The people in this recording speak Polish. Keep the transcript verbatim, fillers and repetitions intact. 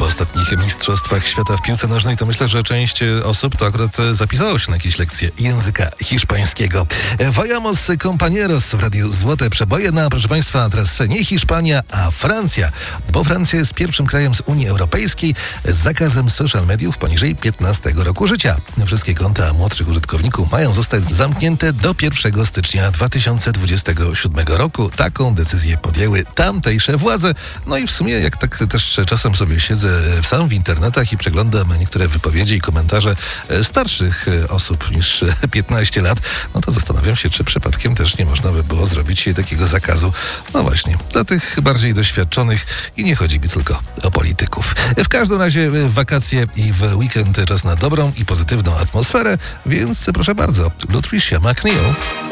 ostatnich mistrzostwach świata w piłce nożnej, to myślę, że część osób to akurat zapisało się na jakieś lekcje języka hiszpańskiego. Vayamos compañeros w Radiu Złote Przeboje. No, proszę Państwa, teraz nie Hiszpania, a Francja, bo Francja jest pierwszym krajem z Unii Europejskiej z zakazem social mediów poniżej piętnastego roku życia. Wszystkie konta młodszych użytkowników mają zostać zamknięte do pierwszego stycznia dwa tysiące dwudziestego siódmego roku. Taką decyzję podjęły tamtejsze władze. No i w sumie, jak tak też czasem sobie siedzę sam w internetach i przeglądam niektóre wypowiedzi i komentarze starszych osób niż piętnaście lat, no to zastanawiam się, czy przypadkiem też nie można by było zrobić takiego zakazu. No właśnie, dla tych bardziej doświadczonych i nie chodzi mi tylko o polityków. W każdym razie w wakacje i w weekend czas na dobrą i pozytywną atmosferę, więc proszę bardzo, Lutricia McNeil.